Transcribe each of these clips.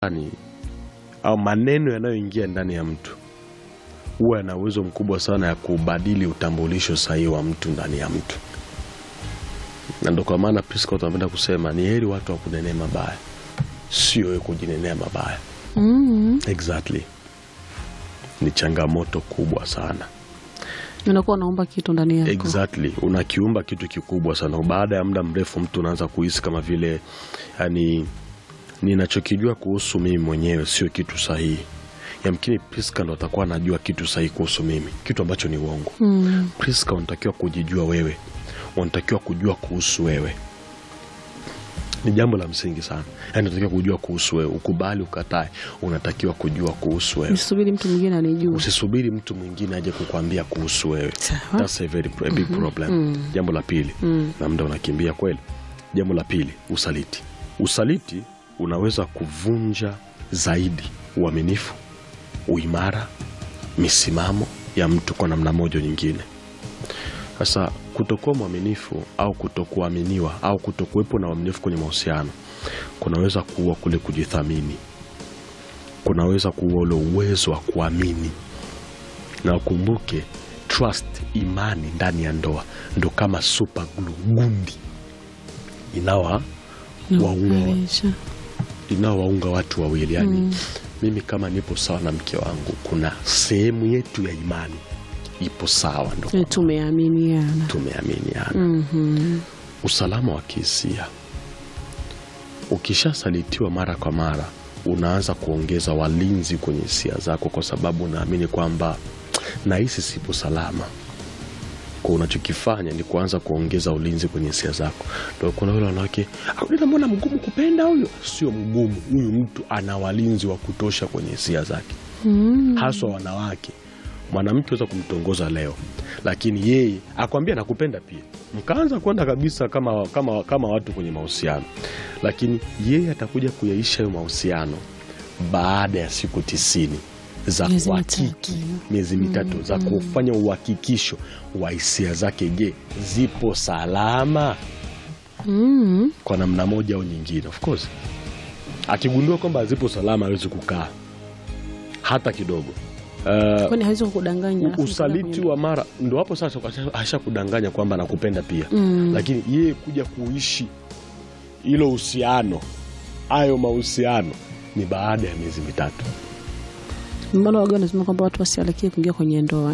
au maneno yanayoingia ndani ya mtu huwa yana uwezo mkubwa sana ya kubadili utambulisho sahihi wa mtu ndani ya mtu. Na ndio kwa maana Priska tunapenda kusema ni heri watu wakunenea mabaya, sio wewe kujinenea mabaya. Exactly. Ni changamoto kubwa sana. Unakuwa unaomba kitu ndani yako. Exactly. Unakiumba kitu kikubwa sana. Baada ya muda mrefu mtu anaanza kuhisi kama vile yani ninachokijua kuhusu mimi mwenyewe sio kitu sahihi. Yamkini Priska ndo atakuwa anajua kitu sahihi kuhusu mimi, kitu ambacho ni uongo. Priska unatakiwa kujijua wewe. Unatakiwa kujua kuhusu wewe. Ni jambo la msingi sana. Yaani unatakiwa kujua kuhusu wewe. Ukubali ukatae, unatakiwa kujua kuhusu wewe. Usisubiri mtu mwingine anijue. Usisubiri mtu mwingine aje kukwambia kuhusu wewe. That's a very big problem. Jambo la pili. Na muda unakimbia kweli. Jambo la pili, usaliti. Usaliti unaweza kuvunja zaidi uaminifu, uimara, misimamo ya mtu kwa namna moja nyingine. Sasa kutokuwa mwaminifu au kutokuaminiwa au kutokuwepo na uaminifu kwenye mahusiano kunaweza kuua kule kujithamini. Kunaweza kuua ule uwezo wa kuamini. Na ukumbuke trust, imani ndani ya ndoa ndo kama super glue, gundi inawaunga watu wawili. Yani mimi kama nipo sawa na mke wangu, kuna sehemu yetu ya imani ipo sawa, ndo tumeaminiana. Usalama wa kihisia. Ukishasalitiwa mara kwa mara, unaanza kuongeza walinzi kwenye hisia zako, kwa sababu unaamini kwamba nahisi sipo salama. Kwa unachokifanya ni kuanza kuongeza ulinzi kwenye hisia zako. Ndio kuna wale wanawake, mbona mgumu kupenda huyo? Sio mgumu, huyu mtu ana walinzi wa kutosha kwenye hisia zake. Haswa wanawake. Mwanamke anaweza kumtongoza leo, lakini yeye akwambia nakupenda pia. Mkaanza kwenda kabisa kama watu kwenye mahusiano. Lakini yeye atakuja kuyaisha hayo mahusiano baada ya siku 90 za kuhakiki, miezi mitatu za kufanya uhakikisho wa hisia zake. Je, zipo salama? Kwa namna moja au nyingine. Of course. Akigundua kwamba zipo salama, hawezi kukaa hata kidogo. Kwani hawezi kukudanganya. Usaliti wa mara ndio hapo sasa ashakudanganya kwamba nakupenda pia. Lakini yeye kuja kuishi hilo uhusiano, hayo mahusiano ni baada ya miezi mitatu. Mbona wageni wanasema kwamba watu wasialakie kuingia kwenye ndoa?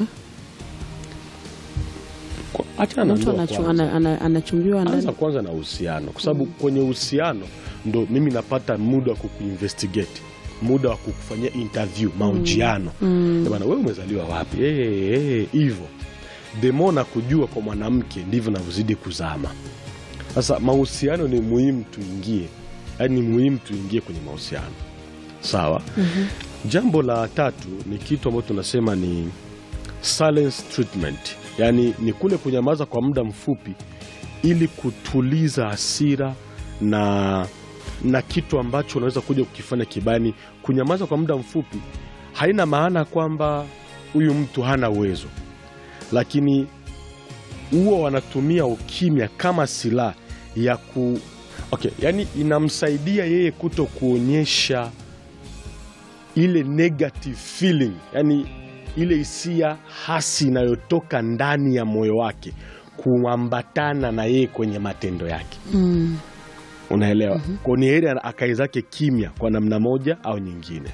Achana mtu anachumbiwa ndani kwanza na uhusiano, kwa sababu kwenye uhusiano ndo mimi napata muda wa kuinvestigate, muda wa kufanyia interview, mahojiano. Bwana wewe umezaliwa wapi? Hivyo demo na kujua kwa mwanamke ndivyo navyozidi kuzama. Sasa mahusiano ni muhimu tuingie. Yaani ni muhimu tuingie kwenye mahusiano. Sawa? Jambo la tatu ni kitu ambacho tunasema ni silence treatment. Yaani ni kule kunyamaza kwa muda mfupi ili kutuliza hasira na kitu ambacho unaweza kuja kukifanya kibani. Kunyamaza kwa muda mfupi haina maana kwamba huyu mtu hana uwezo, lakini huo wanatumia ukimya kama silaha ya yani inamsaidia yeye kuto kuonyesha ile negative feeling, yani ile hisia hasi inayotoka ndani ya moyo wake kuambatana na yeye kwenye matendo yake. Unaelewa? Kwa ni heri akae zake kimya kwa namna moja au nyingine.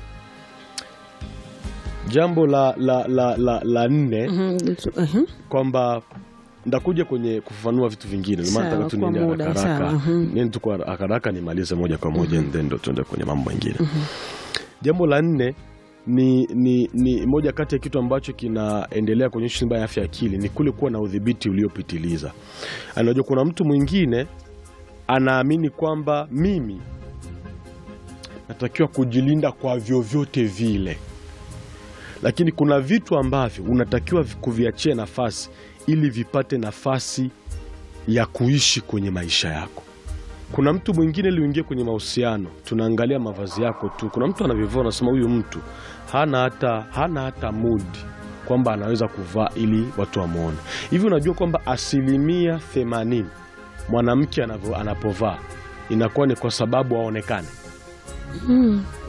Jambo la nne kwamba ndakuja kwenye kufafanua vitu vingine. Maana nataka tu niende haraka. Nini tu kwa haraka nimalize moja kwa moja and ndo tuende kwenye mambo mengine. Jambo la nne ni moja kati ya kitu ambacho kinaendelea kuonyesha shida ya afya ya akili ni kule kuwa na udhibiti uliopitiliza. Anajua kuna mtu mwingine anaamini kwamba mimi natakiwa kujilinda kwa vyovyote vile, lakini kuna vitu ambavyo unatakiwa kuviachia nafasi ili vipate nafasi ya kuishi kwenye maisha yako. Kuna mtu mwingine aliingia kwenye mahusiano, tunaangalia mavazi yako tu. Kuna mtu anavivaa anasema huyu mtu hana hata mood kwamba anaweza kuvaa ili watu wamuone. Hivi unajua kwamba 80% mwanamke anapovaa inakuwa ni kwa sababu aonekane.